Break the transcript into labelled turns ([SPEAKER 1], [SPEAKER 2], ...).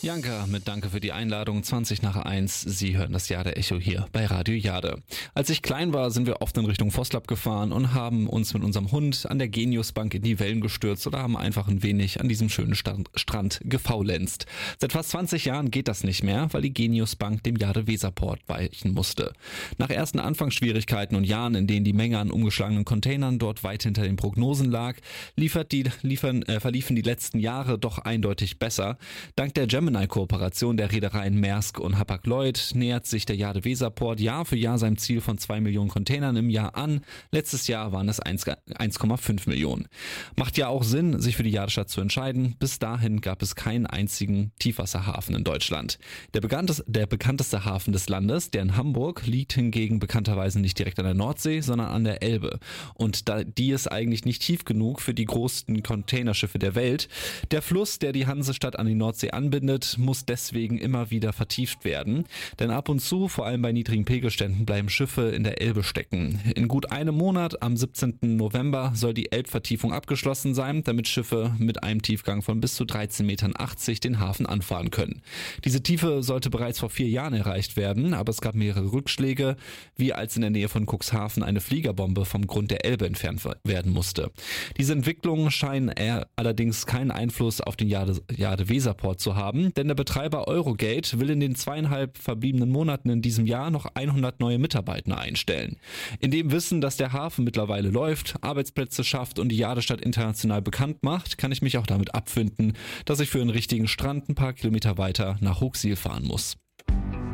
[SPEAKER 1] Janka mit Danke für die Einladung, 20 nach 1. Sie hören das Jade-Echo hier bei Radio Jade. Als ich klein war, sind wir oft in Richtung Voslab gefahren und haben uns mit unserem Hund an der Geniusbank in die Wellen gestürzt oder haben einfach ein wenig an diesem schönen Strand gefaulenzt. Seit fast 20 Jahren geht das nicht mehr, weil die Geniusbank dem Jade-Weserport weichen musste. Nach ersten Anfangsschwierigkeiten und Jahren, in denen die Menge an umgeschlagenen Containern dort weit hinter den Prognosen lag, verliefen die letzten Jahre doch eindeutig besser. Dank der Gemini-Kooperation der Reedereien Maersk und Hapag-Lloyd nähert sich der Jade-Weserport Jahr für Jahr seinem Ziel von 2 Millionen Containern im Jahr an. Letztes Jahr waren es 1,5 Millionen. Macht ja auch Sinn, sich für die Jadestadt zu entscheiden. Bis dahin gab es keinen einzigen Tiefwasserhafen in Deutschland. Der bekannteste Hafen des Landes, der in Hamburg, liegt hingegen bekannterweise nicht direkt an der Nordsee, sondern an der Elbe. Und die ist eigentlich nicht tief genug für die größten Containerschiffe der Welt. Der Fluss, der die Hansestadt an die Nordsee anbindet, muss deswegen immer wieder vertieft werden. Denn ab und zu, vor allem bei niedrigen Pegelständen, bleiben Schiffe in der Elbe stecken. In gut einem Monat, am 17. November, soll die Elbvertiefung abgeschlossen sein, damit Schiffe mit einem Tiefgang von bis zu 13,80 Metern den Hafen anfahren können. Diese Tiefe sollte bereits vor 4 Jahren erreicht werden, aber es gab mehrere Rückschläge, wie als in der Nähe von Cuxhaven eine Fliegerbombe vom Grund der Elbe entfernt werden musste. Diese Entwicklungen scheinen allerdings keinen Einfluss auf den Jade-Weserport zu haben, denn der Betreiber Eurogate will in den 2,5 verbliebenen Monaten in diesem Jahr noch 100 neue Mitarbeiter einstellen. In dem Wissen, dass der Hafen mittlerweile läuft, Arbeitsplätze schafft und die Jadestadt international bekannt macht, kann ich mich auch damit abfinden, dass ich für einen richtigen Strand ein paar Kilometer weiter nach Hochsiel fahren muss.